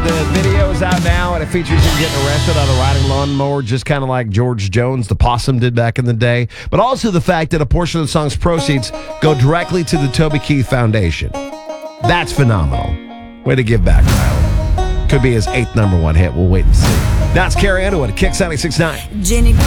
the video is out now, and it features him getting arrested on a riding lawnmower, just kind of like George Jones, the possum, did back in the day. But also the fact that a portion of the song's proceeds go directly to the Toby Keith Foundation. That's phenomenal. Way to give back, Riley. Could be his 8th number one hit. We'll wait and see. Now it's Carrie Underwood at Kick 96.9. Jenny